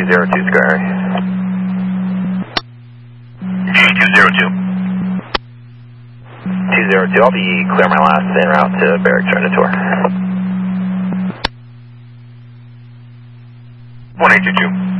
G202 Sky. G202. 202, I'll be clear my last en route to barracks during the tour. 1822.